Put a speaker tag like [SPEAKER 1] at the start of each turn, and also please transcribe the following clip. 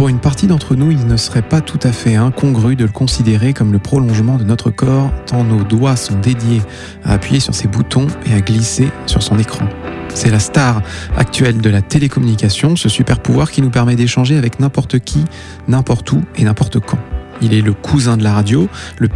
[SPEAKER 1] pour une partie d'entre nous, il ne serait pas tout à fait incongru de le considérer comme le prolongement de notre corps, tant nos doigts sont dédiés à appuyer sur ses boutons et à glisser sur son écran. C'est la star actuelle de la télécommunication, ce super pouvoir qui nous permet d'échanger avec n'importe qui, n'importe où et n'importe quand. Il est le cousin de la radio, le